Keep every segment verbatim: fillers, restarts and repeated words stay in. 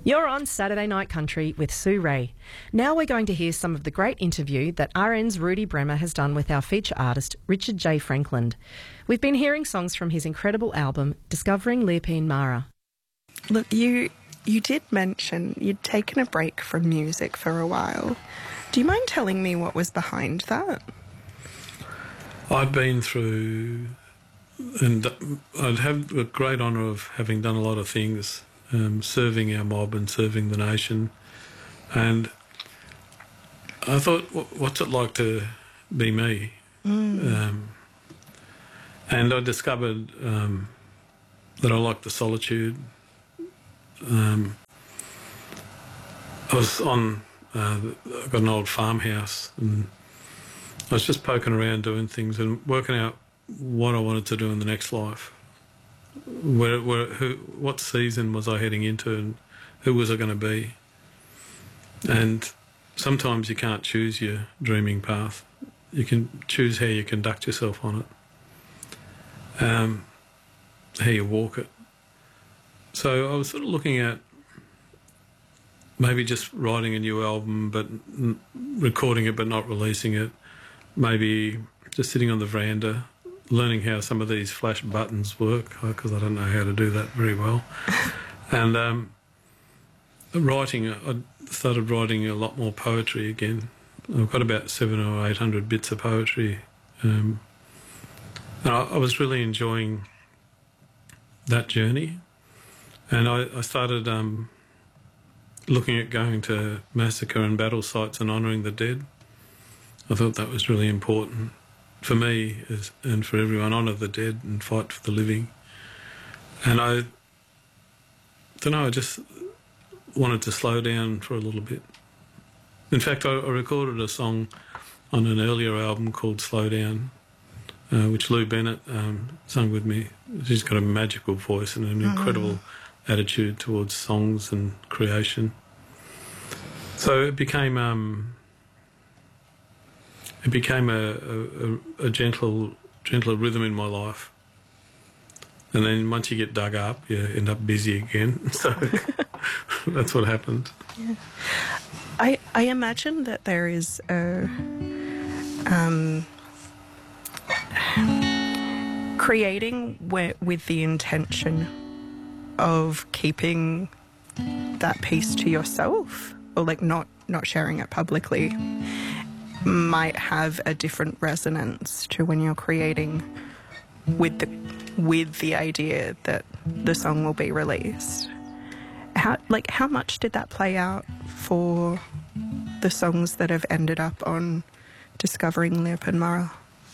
You're on Saturday Night Country with Sue Ray. Now we're going to hear some of the great interview that R N's Rudy Bremer has done with our feature artist, Richard J. Franklin. We've been hearing songs from his incredible album, Discovering Leopold Mara. Look, you you did mention you'd taken a break from music for a while. Do you mind telling me what was behind that? I've been through, and I'd have the great honour of having done a lot of things, um, serving our mob and serving the nation. And I thought, what's it like to be me? Mm. Um, and I discovered um, that I like the solitude. Um, I was on, uh, I got an old farmhouse, and I was just poking around doing things and working out what I wanted to do in the next life. Where, where, who, what season was I heading into, and who was I going to be? And sometimes you can't choose your dreaming path. You can choose how you conduct yourself on it, um, how you walk it. So I was sort of looking at maybe just writing a new album, but n- recording it but not releasing it. Maybe just sitting on the veranda, learning how some of these flash buttons work, because I don't know how to do that very well. And um, writing, I started writing a lot more poetry again. I've got about seven or eight hundred bits of poetry. Um, and I, I was really enjoying that journey. And I, I started um, looking at going to massacre and battle sites and honouring the dead. I thought that was really important for me as, and for everyone. Honour the dead and fight for the living. And I don't know, I just wanted to slow down for a little bit. In fact, I, I recorded a song on an earlier album called Slow Down, uh, which Lou Bennett um, sung with me. She's got a magical voice and an mm. incredible attitude towards songs and creation. So it became um, it became a, a, a gentle, gentler rhythm in my life. And then once you get dug up, you end up busy again. So that's what happened. Yeah. I I imagine that there is a um, creating where, with the intention of keeping that piece to yourself, or like not not sharing it publicly, might have a different resonance to when you're creating with the with the idea that the song will be released. How like how much did that play out for the songs that have ended up on Discovering Leopold Mara?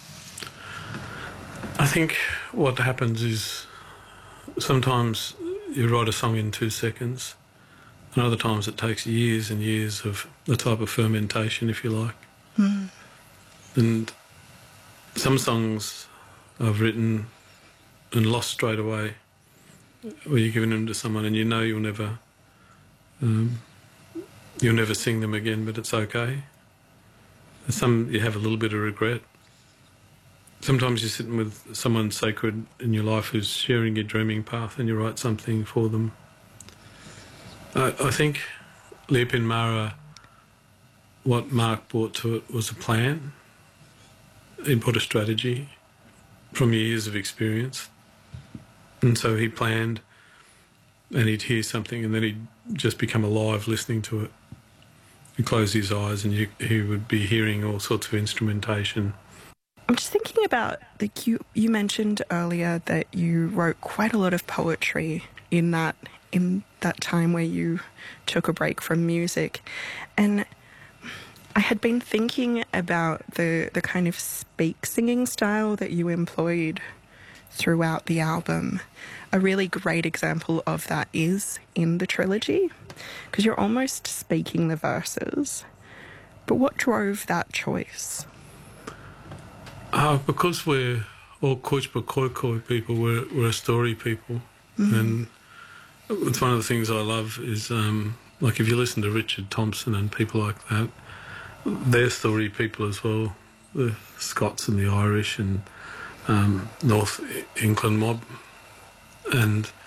I think what happens is sometimes you write a song in two seconds, and other times it takes years and years of the type of fermentation, if you like. Mm. And some songs I've written and lost straight away, where you're giving them to someone and you know you'll never, um, you'll never sing them again, but it's okay. And some you have a little bit of regret. Sometimes you're sitting with someone sacred in your life who's sharing your dreaming path, and you write something for them. I, I think Leopold Mara, what Mark brought to it was a plan. He brought a strategy from years of experience. And so he planned, and he'd hear something, and then he'd just become alive listening to it. He'd close his eyes, and you, he would be hearing all sorts of instrumentation. I'm just thinking about, like, you, you mentioned earlier that you wrote quite a lot of poetry in that in that time where you took a break from music. And I had been thinking about the, the kind of speak singing style that you employed throughout the album. A really great example of that is in the trilogy, because you're almost speaking the verses. But what drove that choice? Uh, because we're all Coachpa Khoikhoi people, we're, we're a story people. Mm-hmm. And it's one of the things I love is, um, like if you listen to Richard Thompson and people like that, they're story people as well, the Scots and the Irish and um, North England mob. And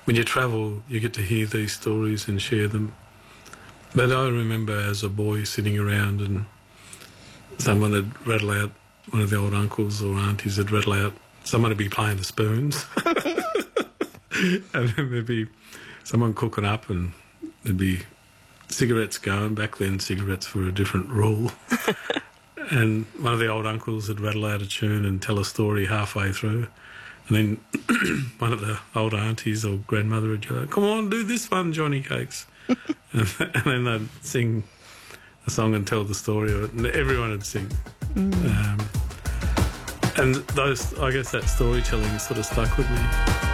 when you travel, you get to hear these stories and share them. But I remember as a boy sitting around and someone would rattle out, one of the old uncles or aunties would rattle out, someone would be playing the spoons. And then there'd be someone cooking up and there'd be cigarettes going. Back then, cigarettes were a different rule. And one of the old uncles would rattle out a tune and tell a story halfway through. And then one of the old aunties or grandmother would go, come on, do this one, Johnny Cakes. and, and then they'd sing a song and tell the story of it, and everyone would sing. Mm. Um, and those, I guess that storytelling sort of stuck with me.